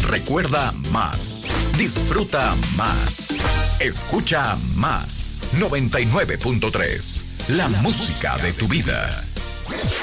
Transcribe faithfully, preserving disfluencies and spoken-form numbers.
Recuerda más. Disfruta más. Escucha más. noventa y nueve punto tres. La, La música de tu vida.